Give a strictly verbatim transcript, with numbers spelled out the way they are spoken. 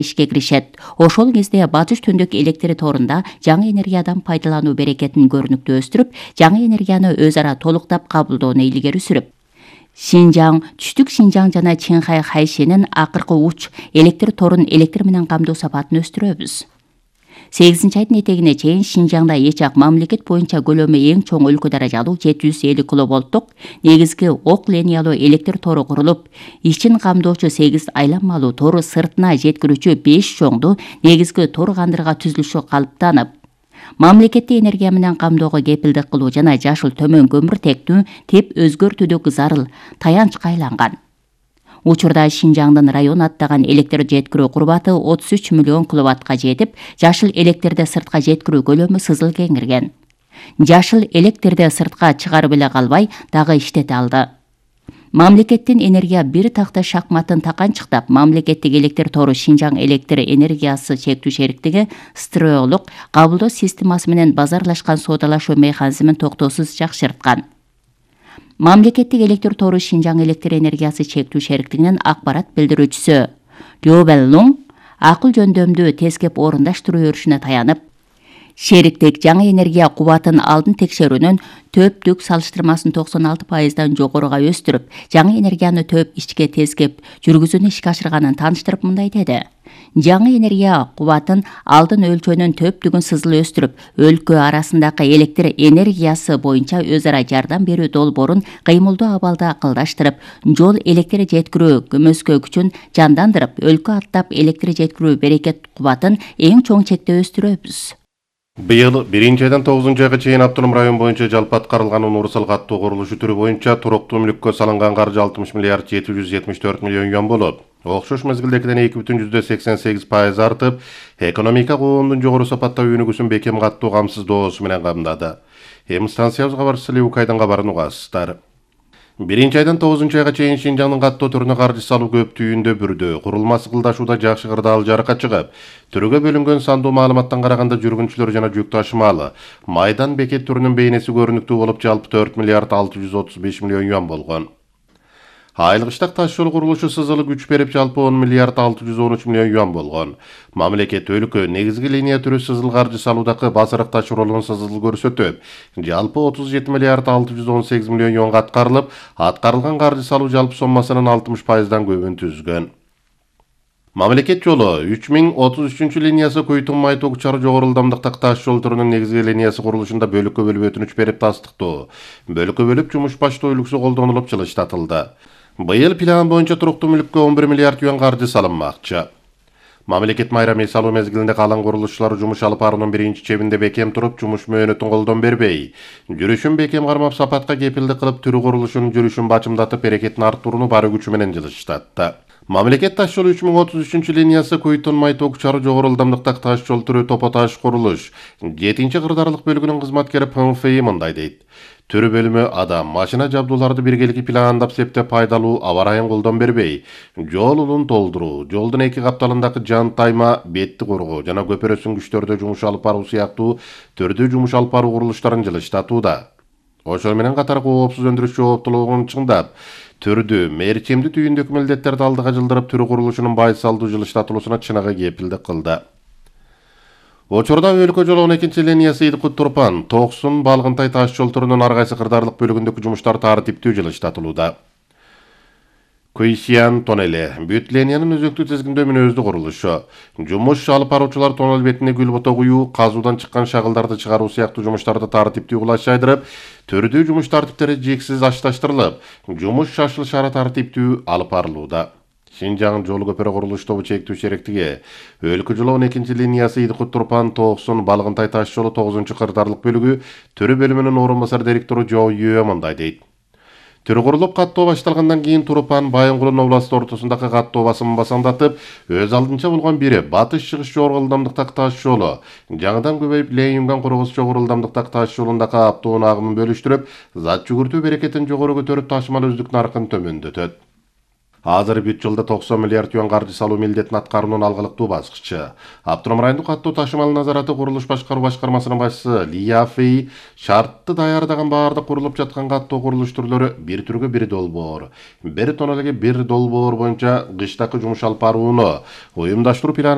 ишке киришет. Ошол кезде батыш түндүк электр торунда жаңы энергиядан пайдалануу берекетин көрүнүктүү өстүрүп, жаңы энергияны өз ара толуктап кабылдоону илгери сүрүп, Шинжаң, түштүк Шинжаң жана Чинхай Хайшенин акыркы уч электр торун электр менен камдоо сапатын өстүрөбүз. сегизинчи айдын этегине чейин Шинжаңда эч ак мамлекет боюнча көлөмү эң чоң өлкө даражалуу жети жүз элүү киловольттук негизги ок линиялуу электр тору курулуп, ичин камдоочу сегиз айланмалуу тору сыртына жеткирүүчү беш чоңду негизги тор кандырга түзүлүшү калыптанып, мамлекетти энергия менен камдоого кепилдик кылуу жана жашыл төмөн көмүртектүү теп өзгөртүүдө зарыл таянычка айланган. Учурда Шинжаңдын район аттаган электр жеткирүү курбаты отуз үч миллион киловаттка жетип, жашыл электрди сыртка жеткирүү көлөмү сызыл кеңирген. Жашыл электрди сыртка чыгарып эле калбай, дагы иштете алды. Мамлекеттин энергия бир такта шахматын таканчыктап, мамлекеттик электр тору Шинжаң электр энергиясы чектүү шериктиги строолук кабылдоо системасы менен базарлашкан соодалашуу механизмин токтоосуз жакшырткан. Мамлекеттик электр тору Шинжаң электр энергиясы чектүү шериктигинин акпарат билдирүүчүсү Лю Бенлуң акыл жөндөмдү тескеп орундаштыруу өрүшүнө таянып, шериктик жаңы энергия кубатын алдын текшерүүнүн төптүк салыштырмасын токсон алты пайыздан жогоруга өстүрүп, жаңы энергияны төп ичке тескеп жүргүзүүнү ишке ашырганын тааныштырып мындай деди. Жаңы энергия кубатын алдын өлчөөнүн төптүгүн сызыл өстүрүп, өлкө арасындагы электр энергиясы боюнча өз ара жардам берүү долбоорун кыймылдуу абалда акылдаштырып, жол электр жеткирүү көмөскө күчүн жандандырып, өлкө аттап электр жеткирүү берекет кубатын эң чоң чекте өстүрөбүз. Быйыл биринчи айдан тогузунчу айга чейин автоном район боюнча жалпы аткарылган универсал каттоо курулушу түрү боюнча туруктуу мүлүккө салынган каржы алтымыш миллиард жети жүз жетимиш төрт миллион юан болот. Окшош мезгилдекиден эки бүтүн жүздө сексен сегиз пайыз артып, экономика коомдун жогору сапаттагы өнүгүүсүн бекем каттоо камсыздоосу менен камдады. Эми станциябыз кабарчысы Ливукайдын кабарын угасыздар. Биринчи айдан тогузунчу айга чейин Шинжаңдын каттоо түрүнө каржы салуу көптүйүндө бүрдү. Курулма сыкылдашууда жакшы кырдаал жарыкка чыгып, түрүгө бөлүнгөн сандуу маалыматтан караганда жүргүнчүлөр жана жүк ташымалы майдан бекет түрүнүн бейнеси көрүнүктүү болуп, жалпы төрт миллиард алты жүз отуз беш миллион юан болгон. Айылгыштак таш жол курулушу сызылы күч берип, жалпы он миллиард алты жүз он үч миллион юан болгон. Мамлекет өлкө негизги линия түрү сызыл каржы салуудагы басырык таш жолунун сызыл көрсөтөт. Жалпы отуз жети миллиард алты жүз он сегиз миллион юанга аткарылып, аткарылган каржы салуу жалпы соммасынын алтымыш пайыздан көбүн түзгөн. Мамлекет жолу үч миң отуз үчүнчү линиясы Куйтун Майток чары жогору ылдамдыктагы таш жол түрүнүн негизги линиясы курулушунда бөлүккө бөлүп өтүнүч берип тастыктоо. Бөлүккө бөлүп жумуш баштоо үлгүсү колдонулуп жылыштатылды. Быйыл план боюнча туруктуу мүлүккө он бир миллиард юан каржы салынмакчы. Мамлекет майрам эс алуу мезгилинде калан курулушчулар жумуш алып баруунун биринчи чебинде бекем туруп, жумуш мөөнөтүн колдон бербей, жүрүшүн бекем кармап, сапатка кепилдик кылып, түрү курулушунун жүрүшүн бачымдатып, берекетин арттырууну бары күчү менен жылыштатты. Мамлекет таш жолу үч миң отуз үчүнчү линиясы Куйтун Майток чары жогору ылдамдыктагы таш жол түрү Топо таш курулуш жетинчи кырдаарлык бөлүгүнүн кызматкери ПМФИ мындай дейт. Түрү бөлүмү адам, машина жабдууларды биргеликти пландап септеп пайдалуу, аба ырайын колдон бербей, жол улун толдуруу, жолдун эки капталындагы жан тайма, бетти коргоо жана көпөрөсүн күчтөрдө жумуш алып баруу сыяктуу түрдүү жумуш алып баруу курулуштарын жылыштатууда. Ошол менен катар коопсуз өндүрүш жооптуулугун чыңдап, түрдүү мерчемдүү түйүндөгү милдеттерди алдыга жылдырып, түрү курулушунун байсалдуу жылыштатылуусуна чыныгы кепилдик кылды. Учурда өлкө жолу он экинчи линиясы Идкут Турпан, Токсун, Балгынтай таш жол түрүнүн ар кайсы кырдаарлык бөлүгүндөгү жумуштар тартиптүү жылыштатылууда. Куйсиян тоннели, бүт линиянын өзөктүү тизгиндөө мүнөздүү курулушу. Жумуш алып баруучулар тоннел бетине гүл бото куюу, казуудан чыккан шагылдарды чыгаруу сыяктуу жумуштарды тартиптүү кулаш жайдырып, түрдүү жумуш тартиптери жиксиз ашташтырылып, жумуш шашыл шара тартиптүү алып барылууда. Шинжаң жол көпөрө курулуш тобу чектүү шериктиги өлкө жолу он экинчи линиясы Идкут Турпан, Токсун, Балгынтай таш жолу тогузунчу кырдаарлык бөлүгү түрү бөлүмүнүн орун басар директору Жоо Юэ мындай дейт. Түрү курулуп каттоо башталгандан кийин Турпан, Байынгулун областы ортосундагы каттоо басымын басаңдатып, өз алдынча болгон бири батыш чыгыш жогору ылдамдыктагы таш жолу, жаңыдан көбөйүп Лейюнган кургус жогору ылдамдыктагы таш жолундагы автоунун агымын бөлүштүрүп, зат жүгүртүү берекетин жогору көтөрүп, ташымал өздүк наркын төмөндөтөт. Азыр бүт жылда токсон миллиард юан каржы салуу милдетин аткаруунун алгылыктуу баскычы. Автоном райондук каттоо ташымал назараты курулуш башкаруу башкармасынын башчысы Лия Фэй шартты даярдаган баардык курулуп жаткан каттоо курулуш түрлөрү бир түргө бир долбоор, бир тоннелге бир долбоор боюнча кыштакы жумуш алып барууну уюмдаштыруу планы